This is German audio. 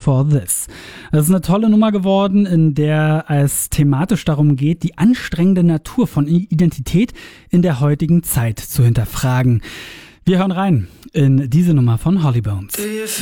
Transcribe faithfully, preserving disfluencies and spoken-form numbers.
for This. Das ist eine tolle Nummer geworden, in der es thematisch darum geht, die anstrengende Natur von Identität in der heutigen Zeit zu hinterfragen. Wir hören rein in diese Nummer von Holly Bones.